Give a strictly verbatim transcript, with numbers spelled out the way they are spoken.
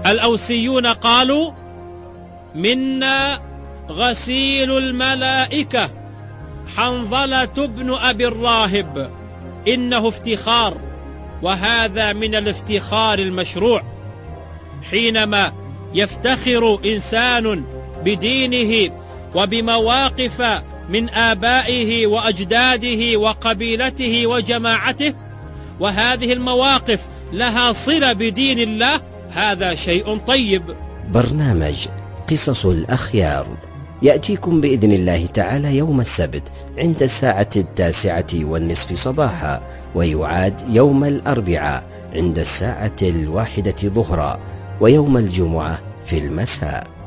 الأوسيون قالوا: منا غسيل الملائكة حنظلة بن أبي الراهب، إنه افتخار، وهذا من الافتخار المشروع. حينما يفتخر إنسان بدينه وبمواقف من آبائه وأجداده وقبيلته وجماعته، وهذه المواقف لها صلة بدين الله، هذا شيء طيب. برنامج قصص الأخيار يأتيكم بإذن الله تعالى يوم السبت عند الساعة التاسعة والنصف صباحا، ويعاد يوم الأربعاء عند الساعة الواحدة ظهرا، ويوم الجمعة في المساء.